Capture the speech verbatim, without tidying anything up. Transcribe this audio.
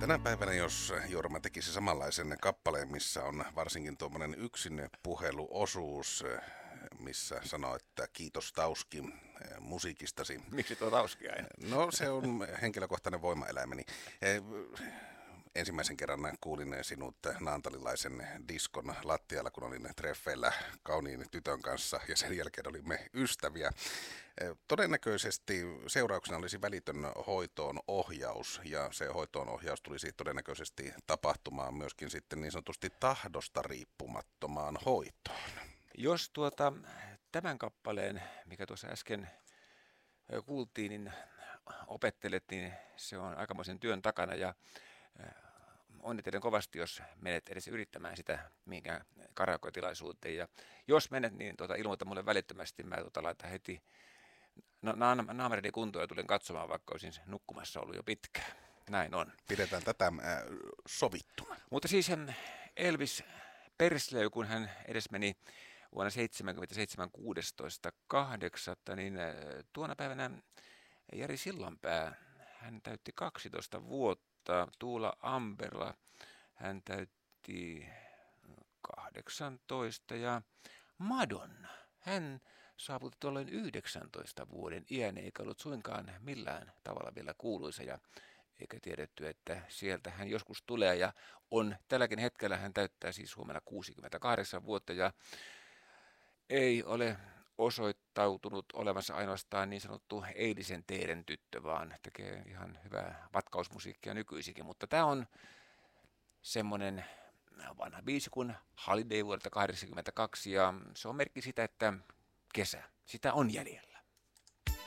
Tänä päivänä, jos Jorma tekisi samanlaisen kappaleen, missä on varsinkin tuommoinen yksin puheluosuus, missä sanoo, että kiitos Tauski musiikistasi. Miksi tuo Tauski aina? No se on henkilökohtainen voimaeläimeni. Ensimmäisen kerran kuulin sinut naantalilaisen diskon lattialla, kun olin treffeillä kauniin tytön kanssa ja sen jälkeen olimme ystäviä. Todennäköisesti seurauksena olisi välitön hoitoon ohjaus ja se hoitoon ohjaus tulisi todennäköisesti tapahtumaan myöskin sitten niin sanotusti tahdosta riippumattomaan hoitoon. Jos tuota, tämän kappaleen, mikä tuossa äsken kuultiin, niin opettelet, niin se on aikamoisen työn takana ja onnittelen kovasti, jos menet edes yrittämään sitä mihinkään karaoke-tilaisuuteen. Ja jos menet, niin tuota, ilmoita mulle välittömästi. Mä tuota, laitan heti na- na- naamerini kuntoon ja tulen katsomaan, vaikka olisin nukkumassa ollut jo pitkään. Näin on. Pidetään tätä äh, sovittuna. Mutta siis Elvis Presley, kun hän edes meni vuonna seitsemänkymmentäseitsemän kuudestoista kahdeksatta, niin tuona päivänä Jari Sillanpää, hän täytti kaksitoista vuotta. Tuula Amberla, hän täytti kahdeksantoista ja Madonna, hän saavutti tuolloin yhdeksäntoista vuoden iän, eikä ollut suinkaan millään tavalla vielä kuuluisa ja eikä tiedetty, että sieltä hän joskus tulee ja on tälläkin hetkellä, hän täyttää siis huomenna kuusikymmentäkahdeksan vuotta ja ei ole osoittautunut olevansa ainoastaan niin sanottu eilisen teeren tyttö, vaan tekee ihan hyvää vatkausmusiikkia nykyisikin. Mutta tämä on semmoinen vanha biisi kuin Holiday vuodelta kahdeksankymmentäkaksi ja se on merkki sitä, että kesä, sitä on jäljellä.